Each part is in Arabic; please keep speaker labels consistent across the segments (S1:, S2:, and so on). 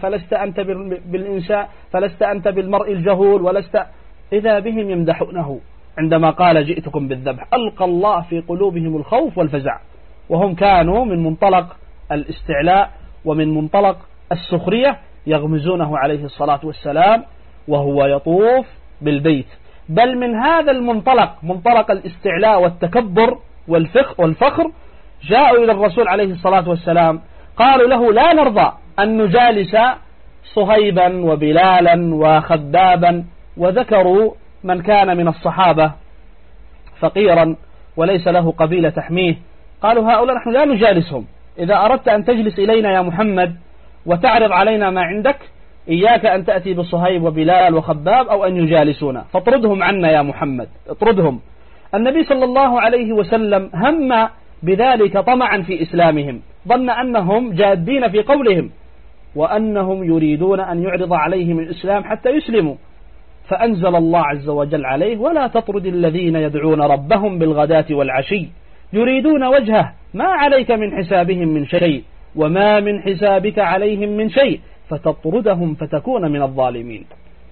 S1: فلست أنت بالإنسان، فلست أنت بالمرء الجهول، ولست. إذا بهم يمدحونه عندما قال جئتكم بالذبح. ألقى الله في قلوبهم الخوف والفزع، وهم كانوا من منطلق الاستعلاء ومن منطلق السخرية يغمزونه عليه الصلاة والسلام وهو يطوف بالبيت. بل من هذا المنطلق، منطلق الاستعلاء والتكبر والفخر، جاءوا إلى الرسول عليه الصلاة والسلام قالوا له لا نرضى أن نجالس صهيبا وبلالا وخبابا، وذكروا من كان من الصحابة فقيرا وليس له قبيلة تحميه. قالوا هؤلاء نحن لا نجالسهم، إذا أردت أن تجلس إلينا يا محمد وتعرض علينا ما عندك، إياك أن تأتي بصهيب وبلال وخباب أو أن يجالسونا، فاطردهم عنا يا محمد، اطردهم. النبي صلى الله عليه وسلم هم بذلك طمعا في إسلامهم، ظن أنهم جادين في قولهم وأنهم يريدون أن يعرض عليهم الإسلام حتى يسلموا، فأنزل الله عز وجل عليه ولا تطرد الذين يدعون ربهم بالغداة والعشي يريدون وجهه ما عليك من حسابهم من شيء وما من حسابك عليهم من شيء فتطردهم فتكون من الظالمين.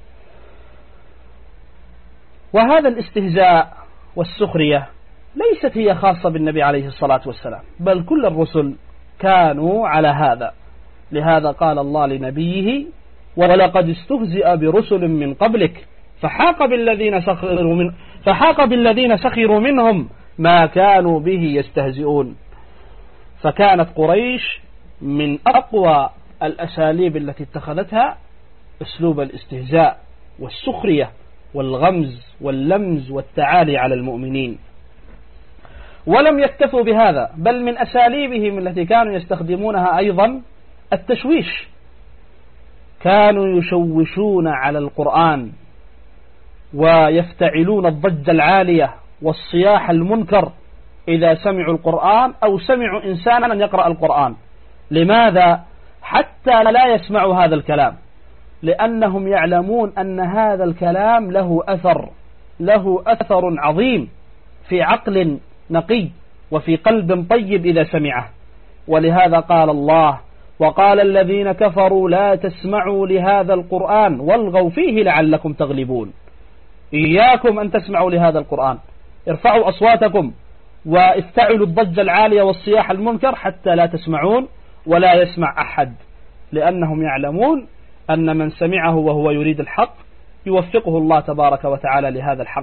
S1: وهذا الاستهزاء والسخرية ليست هي خاصة بالنبي عليه الصلاة والسلام، بل كل الرسل كانوا على هذا. لهذا قال الله لنبيه ولقد استهزئ برسل من قبلك فحاق بالذين سخروا منهم ما كانوا به يستهزئون. فكانت قريش من أقوى الأساليب التي اتخذتها أسلوب الاستهزاء والسخرية والغمز واللمز والتعالي على المؤمنين. ولم يكتفوا بهذا، بل من أساليبهم التي كانوا يستخدمونها أيضا التشويش. كانوا يشوشون على القرآن ويفتعلون الضجة العالية والصياح المنكر إذا سمعوا القرآن أو سمعوا إنسانا يقرأ القرآن. لماذا؟ حتى لا يسمعوا هذا الكلام، لأنهم يعلمون أن هذا الكلام له أثر عظيم في عقل نقي وفي قلب طيب إذا سمعه. ولهذا قال الله وقال الذين كفروا لا تسمعوا لهذا القرآن والغوا فيه لعلكم تغلبون. إياكم أن تسمعوا لهذا القرآن، ارفعوا أصواتكم وافتعلوا الضجة العالية والصياح المنكر حتى لا تسمعون ولا يسمع أحد، لأنهم يعلمون أن من سمعه وهو يريد الحق يوفقه الله تبارك وتعالى لهذا الحق.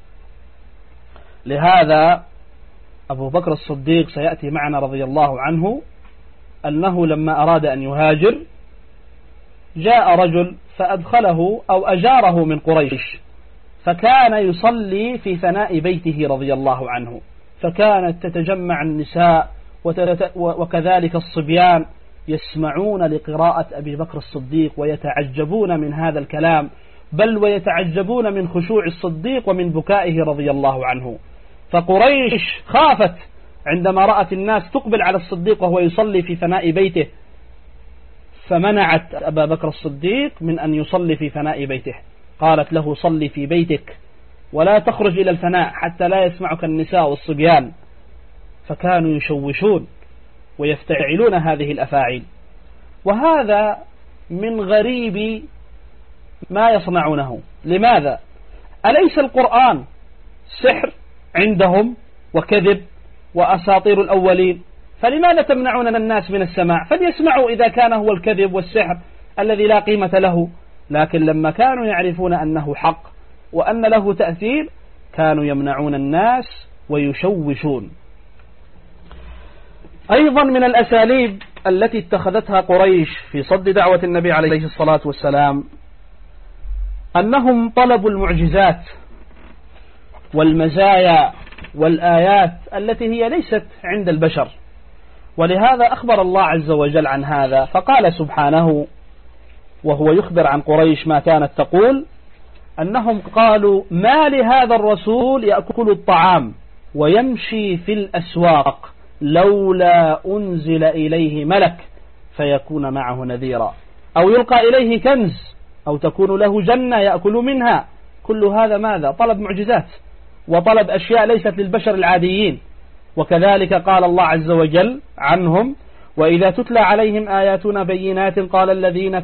S1: لهذا أبو بكر الصديق سيأتي معنا رضي الله عنه أنه لما أراد أن يهاجر جاء رجل فأدخله أو أجاره من قريش، فكان يصلي في فناء بيته رضي الله عنه، فكانت تتجمع النساء وكذلك الصبيان يسمعون لقراءة أبي بكر الصديق ويتعجبون من هذا الكلام، بل ويتعجبون من خشوع الصديق ومن بكائه رضي الله عنه. فقريش خافت عندما رأت الناس تقبل على الصديق وهو يصلي في فناء بيته، فمنعت أبا بكر الصديق من أن يصلي في فناء بيته، قالت له صلي في بيتك ولا تخرج إلى الفناء حتى لا يسمعك النساء والصبيان. فكانوا يشوشون ويفتعلون هذه الأفاعيل، وهذا من غريب ما يصنعونه. لماذا؟ أليس القرآن سحر عندهم وكذب وأساطير الأولين؟ فلماذا تمنعون الناس من السماع؟ فليسمعوا إذا كان هو الكذب والسحر الذي لا قيمة له. لكن لما كانوا يعرفون أنه حق وأن له تأثير كانوا يمنعون الناس ويشوشون. أيضا من الأساليب التي اتخذتها قريش في صد دعوة النبي عليه الصلاة والسلام أنهم طلبوا المعجزات والمزايا والآيات التي هي ليست عند البشر. ولهذا أخبر الله عز وجل عن هذا، فقال سبحانه وهو يخبر عن قريش ما كانت تقول أنهم قالوا ما لهذا الرسول يأكل الطعام ويمشي في الأسواق لولا أنزل إليه ملك فيكون معه نذيرا أو يلقى إليه كنز أو تكون له جنة يأكل منها. كل هذا ماذا؟ طلب معجزات وطلب أشياء ليست للبشر العاديين. وكذلك قال الله عز وجل عنهم وإذا تتلى عليهم آياتنا بينات قال الذين